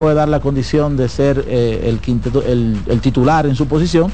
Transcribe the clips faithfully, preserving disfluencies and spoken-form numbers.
puede dar la condición de ser eh, el, quinteto, el, el titular en su posición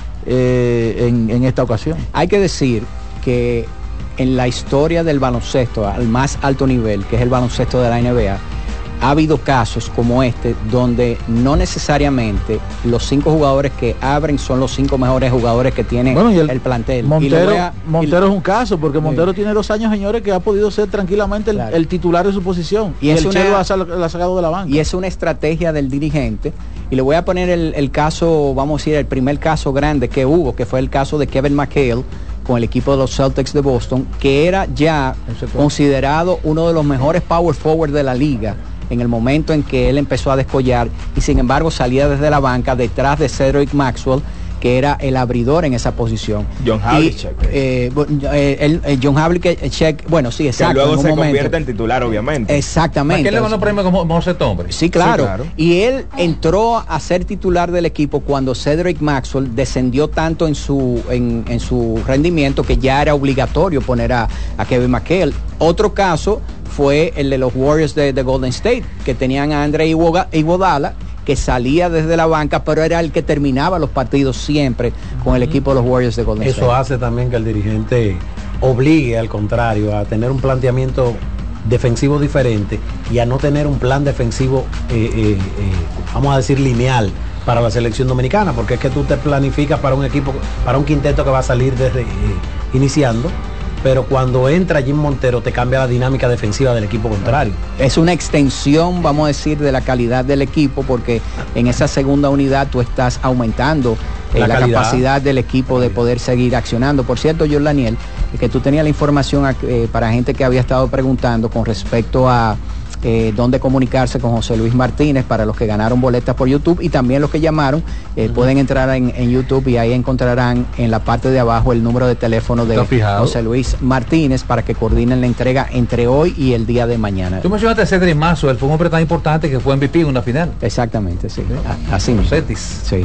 eh, en, en esta ocasión. Hay que decir que en la historia del baloncesto al más alto nivel, que es el baloncesto de la N B A, ha habido casos como este donde no necesariamente los cinco jugadores que abren son los cinco mejores jugadores que tiene bueno, el, el plantel. Montero, y a, Montero y, es un caso, porque Montero sí. tiene dos años, señores, que ha podido ser tranquilamente el, claro. el titular de su posición. Y, y es el Chelo la ha sacado de la banca. Y es una estrategia del dirigente. Y le voy a poner el, el caso, vamos a decir, el primer caso grande que hubo, que fue el caso de Kevin McHale con el equipo de los Celtics de Boston, que era ya considerado uno de los mejores power forward de la liga en el momento en que él empezó a descollar, y sin embargo salía desde la banca detrás de Cedric Maxwell, que era el abridor en esa posición. John Havlicek. Eh, eh, el, el John Havlicek, bueno, sí, exacto. Que luego en se momento. convierte en titular, obviamente. Exactamente. ¿A quién le ganó premio como José Tombre? Sí, claro. sí, claro. Y él entró a ser titular del equipo cuando Cedric Maxwell descendió tanto en su, en, en su rendimiento que ya era obligatorio poner a, a Kevin McHale. Otro caso fue el de los Warriors de, de Golden State, que tenían a Andre Iguodala, que salía desde la banca, pero era el que terminaba los partidos siempre con el equipo de los Warriors de Golden State. Eso hace también que el dirigente obligue, al contrario, a tener un planteamiento defensivo diferente y a no tener un plan defensivo, eh, eh, eh, vamos a decir, lineal para la selección dominicana, porque es que tú te planificas para un equipo, para un quinteto que va a salir desde eh, iniciando, pero cuando entra Jim Montero te cambia la dinámica defensiva del equipo contrario. Es una extensión, vamos a decir, de la calidad del equipo, porque en esa segunda unidad tú estás aumentando eh, la, la capacidad del equipo de poder seguir accionando. Por cierto, John Daniel, que tú tenías la información eh, para gente que había estado preguntando con respecto a Eh, dónde comunicarse con José Luis Martínez para los que ganaron boletas por YouTube, y también los que llamaron eh, uh-huh. pueden entrar en, en YouTube y ahí encontrarán en la parte de abajo el número de teléfono de José Luis Martínez para que coordinen la entrega entre hoy y el día de mañana. Tú mencionaste a Cedric Maxwell, fue un hombre tan importante que fue M V P en una final. Exactamente, sí. ¿Sí? Así mismo. Sí.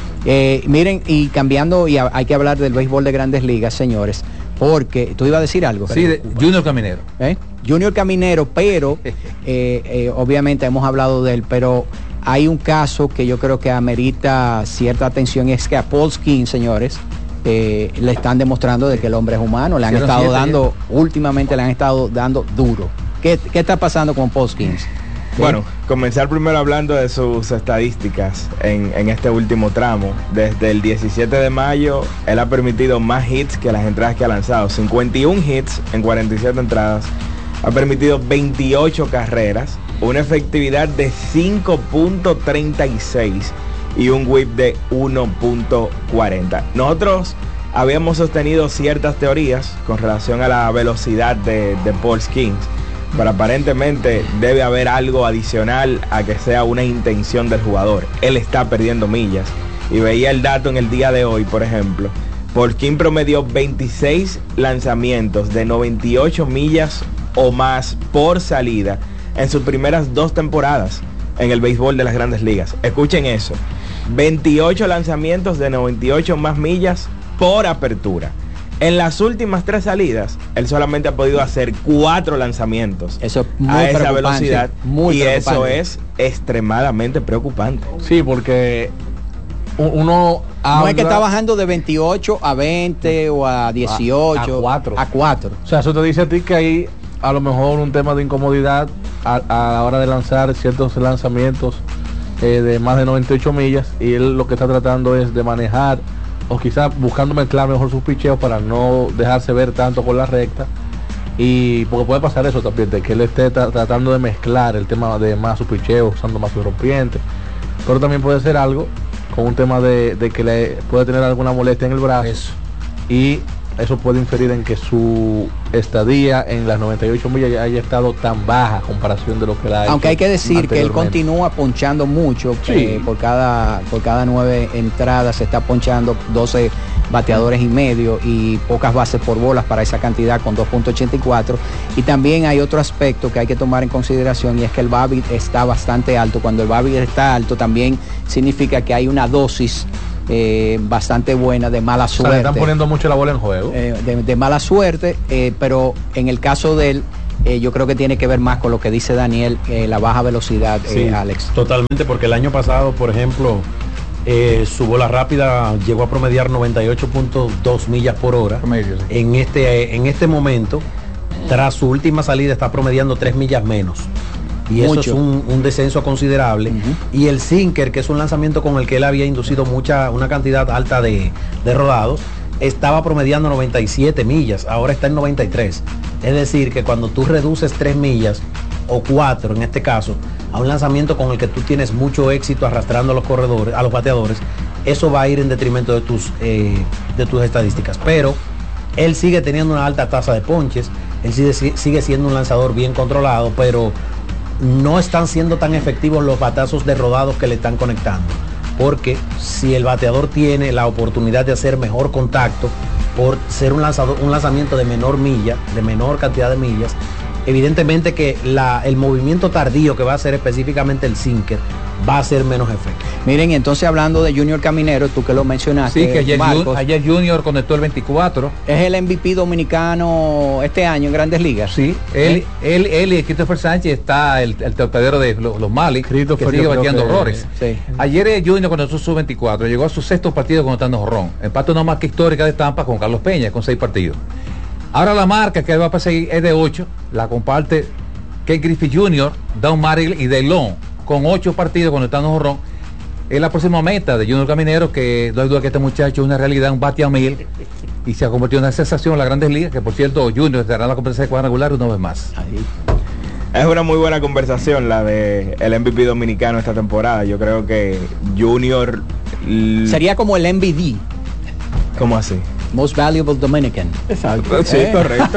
Eh, miren, y cambiando, y a, hay que hablar del béisbol de Grandes Ligas, señores, porque tú ibas a decir algo. Sí, de Junior Caminero. ¿Eh? Junior Caminero, pero eh, eh, obviamente hemos hablado de él, pero hay un caso que yo creo que amerita cierta atención, y es que a Paul Skeens, señores, eh, le están demostrando de que el hombre es humano, le han Hicieron estado dando, ya. últimamente le han estado dando duro. ¿Qué, qué está pasando con Paul Skeens? Bueno, comenzar primero hablando de sus estadísticas en, en este último tramo. Desde el diecisiete de mayo, él ha permitido más hits que las entradas que ha lanzado. cincuenta y un hits en cuarenta y siete entradas. Ha permitido veintiocho carreras, una efectividad de cinco punto treinta y seis y un whip de uno punto cuarenta. Nosotros habíamos sostenido ciertas teorías con relación a la velocidad de, de Paul Skeens, pero aparentemente debe haber algo adicional a que sea una intención del jugador. Él está perdiendo millas, y veía el dato en el día de hoy, por ejemplo. Paul Skeens promedió veintiséis lanzamientos de noventa y ocho millas o más por salida en sus primeras dos temporadas en el béisbol de las Grandes Ligas. Escuchen eso: veintiocho lanzamientos de noventa y ocho más millas por apertura. En las últimas tres salidas, él solamente ha podido hacer cuatro lanzamientos eso es muy a esa velocidad, muy y eso es extremadamente preocupante. Sí, porque uno habla... No es que está bajando de veintiocho a veinte o a dieciocho, a cuatro. A cuatro. O sea, eso te dice a ti que hay a lo mejor un tema de incomodidad a, a la hora de lanzar ciertos lanzamientos eh, de más de noventa y ocho millas, y él lo que está tratando es de manejar, o quizás buscando mezclar mejor sus picheos para no dejarse ver tanto con la recta, y porque puede pasar eso también, de que él esté tra- tratando de mezclar el tema de más su picheo, usando más su rompiente, pero también puede ser algo con un tema de, de que le puede tener alguna molestia en el brazo, eso. Y eso puede inferir en que su estadía en las noventa y ocho millas haya estado tan baja a comparación de lo que la ha hecho. Aunque hay que decir que él continúa ponchando mucho, sí. eh, por cada por cada nueve entradas se está ponchando doce bateadores y medio y pocas bases por bolas para esa cantidad, con dos punto ochenta y cuatro. Y también hay otro aspecto que hay que tomar en consideración, y es que el B A B I está bastante alto. Cuando el B A B I está alto también significa que hay una dosis Eh, bastante buena de mala suerte. O sea, le están poniendo mucho la bola en juego. Eh, de, de mala suerte, eh, pero en el caso de él, eh, yo creo que tiene que ver más con lo que dice Daniel, eh, la baja velocidad, sí, eh, Alex. Totalmente, porque el año pasado, por ejemplo, eh, su bola rápida llegó a promediar noventa y ocho punto dos millas por hora. Promedio, sí. En este, en este momento, tras su última salida, está promediando tres millas menos. Y Mucho. Eso es un, un descenso considerable. Uh-huh. Y el sinker, que es un lanzamiento con el que él había inducido mucha, una cantidad alta de, de rodados, estaba promediando noventa y siete millas, ahora está en noventa y tres. Es decir, que cuando tú reduces tres millas, o cuatro en este caso, a un lanzamiento con el que tú tienes mucho éxito arrastrando a los corredores, a los bateadores, eso va a ir en detrimento de tus, eh, de tus estadísticas. Pero él sigue teniendo una alta tasa de ponches, él sigue, sigue siendo un lanzador bien controlado, pero no están siendo tan efectivos los batazos de rodados que le están conectando. Porque si el bateador tiene la oportunidad de hacer mejor contacto por ser un lanzador, un lanzamiento de menor milla, de menor cantidad de millas, evidentemente que la, el movimiento tardío que va a hacer específicamente el sinker va a ser menos efecto. Miren, entonces hablando de Junior Caminero, tú que lo mencionaste, sí, que ayer, Marcos, ayer Junior conectó el veinticuatro. Es el M V P dominicano este año en Grandes Ligas. Sí, él, ¿Eh? él, él y Christopher Sánchez, está el, el torpedero de los, los Mali, que sigue batiendo horrores. Sí. Ayer Junior conectó su veinticuatro, llegó a su sexto partido conectando jorrón. Empate una marca histórica de Tampa con Carlos Peña, con seis partidos. Ahora la marca que va a perseguir es de ocho, la comparte Ken Griffey junior, Don Marill y Delon, con ocho partidos conectando jorrón. Es la próxima meta de Junior Caminero, que no hay duda que este muchacho es una realidad, un bate a mil, y se ha convertido en una sensación en las Grandes Ligas, que por cierto Junior estará en la competencia de cuadrangular una vez más. Ahí. Es una muy buena conversación la de el M V P dominicano esta temporada. Yo creo que Junior sería como el M V D. ¿Cómo así? Most Valuable Dominican. Exacto. Sí, ¿Eh? Correcto.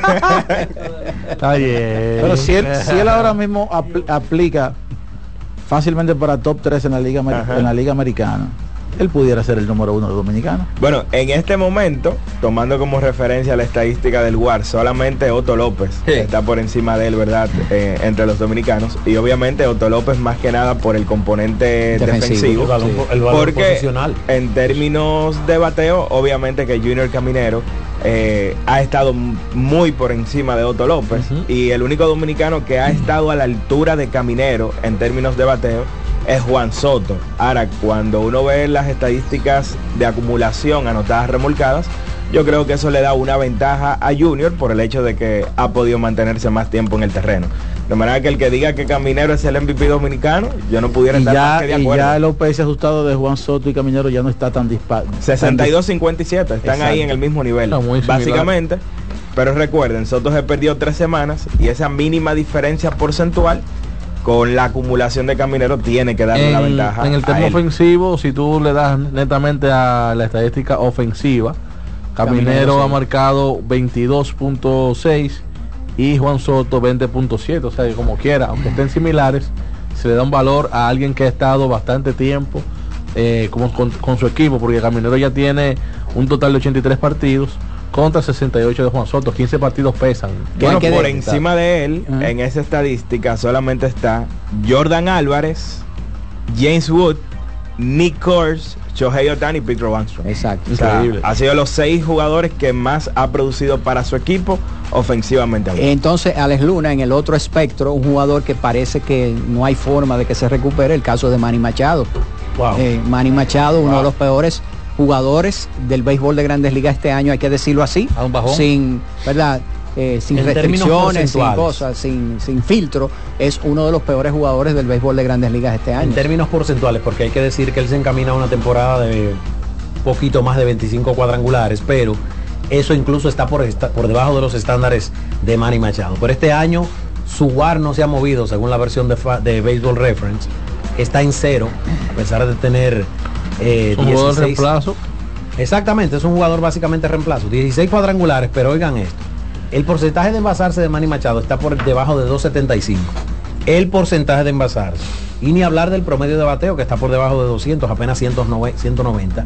Está bien. Pero si él, si él ahora mismo apl aplica fácilmente para top tres en la liga en la liga americana, él pudiera ser el número uno de dominicano. Bueno, en este momento, tomando como referencia la estadística del W A R, solamente Otto López sí. está por encima de él, ¿verdad? Eh, entre los dominicanos. Y obviamente Otto López más que nada por el componente defensivo. defensivo el valor, sí. el valor porque profesional. En términos de bateo, obviamente que Junior Caminero eh, ha estado muy por encima de Otto López. Uh-huh. Y el único dominicano que ha estado a la altura de Caminero en términos de bateo es Juan Soto. Ahora, cuando uno ve las estadísticas de acumulación anotadas remolcadas, yo creo que eso le da una ventaja a Junior por el hecho de que ha podido mantenerse más tiempo en el terreno. De manera que el que diga que Caminero es el M V P dominicano, yo no pudiera y estar ya, más que de acuerdo. Y ya el O P S ajustado de Juan Soto y Caminero ya no está tan dispar. sesenta y dos cincuenta y siete, están Exacto. ahí en el mismo nivel, no, básicamente. Pero recuerden, Soto se perdió tres semanas y esa mínima diferencia porcentual con la acumulación de Caminero tiene que darle en, la ventaja. En el tema ofensivo, si tú le das netamente a la estadística ofensiva, Caminero, Caminero ha sí. marcado veintidós punto seis y Juan Soto veinte punto siete, o sea, como quiera, aunque estén similares, se le da un valor a alguien que ha estado bastante tiempo eh, como con, con su equipo, porque Caminero ya tiene un total de ochenta y tres partidos contra sesenta y ocho de Juan Soto, quince partidos pesan. Bueno, por de encima de él, uh-huh. en esa estadística solamente está Jordan Álvarez, James Wood, Nick Kors, Shohei Ohtani y Pedro Armstrong. Exacto. O sea, increíble. Ha sido los seis jugadores que más ha producido para su equipo ofensivamente. Entonces, Alex Luna, en el otro espectro, un jugador que parece que no hay forma de que se recupere, el caso de Manny Machado. Wow. Eh, Manny Machado, wow. uno de los peores jugadores del béisbol de Grandes Ligas este año, hay que decirlo así, a un bajón. sin, ¿verdad? Eh, sin en restricciones, sin cosas, sin, sin filtro, es uno de los peores jugadores del béisbol de Grandes Ligas este año. En términos porcentuales, porque hay que decir que él se encamina a una temporada de poquito más de veinticinco cuadrangulares, pero eso incluso está por, esta, por debajo de los estándares de Manny Machado. Por este año, su W A R no se ha movido, según la versión de, de Baseball Reference, está en cero, a pesar de tener Eh, un jugador de reemplazo. Exactamente, es un jugador básicamente reemplazo. dieciséis cuadrangulares, pero oigan esto. El porcentaje de envasarse de Manny Machado está por debajo de dos setenta y cinco. El porcentaje de envasarse. Y ni hablar del promedio de bateo, que está por debajo de doscientos, apenas ciento noventa.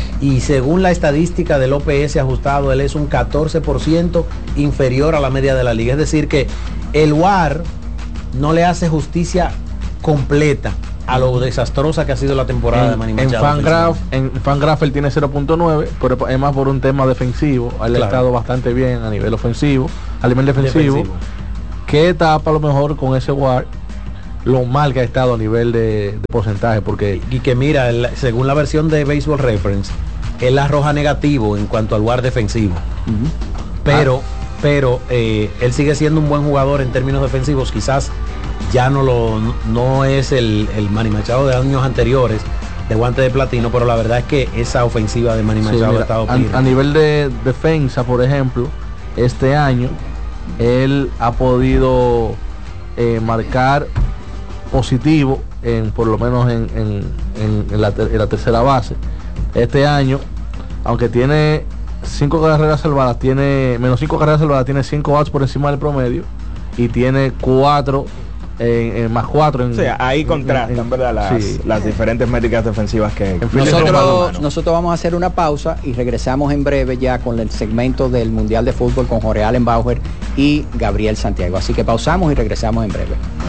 Y según la estadística del O P S ajustado, él es un catorce por ciento inferior a la media de la liga. Es decir que el W A R no le hace justicia completa a lo desastrosa que ha sido la temporada en, de Manny Machado. En Fangraph, en Fangraph él tiene cero punto nueve, pero es más por un tema defensivo. Él claro. ha estado bastante bien a nivel ofensivo, a nivel defensivo. defensivo. qué etapa a lo mejor con ese W A R lo mal que ha estado a nivel de, de porcentaje, porque y que mira, el, según la versión de Baseball Reference, él arroja negativo en cuanto al W A R defensivo. Uh-huh. Pero, ah. pero eh, él sigue siendo un buen jugador en términos defensivos. Quizás ya no lo no es el, el Manny Machado de años anteriores de guante de platino, pero la verdad es que esa ofensiva de Manny Machado sí, mira, ha estado a, a nivel de defensa, por ejemplo, este año él ha podido eh, marcar positivo en por lo menos en, en, en, en, la, en la tercera base. Este año, aunque tiene cinco carreras salvadas, tiene menos cinco carreras salvadas, tiene cinco outs por encima del promedio y tiene cuatro en, en más cuatro en, o sea, ahí contrastan, en, en, verdad, las, sí. las diferentes métricas defensivas que nosotros, nosotros vamos a hacer una pausa y regresamos en breve ya con el segmento del Mundial de Fútbol con Jorge Allen Bauer y Gabriel Santiago. Así que pausamos y regresamos en breve.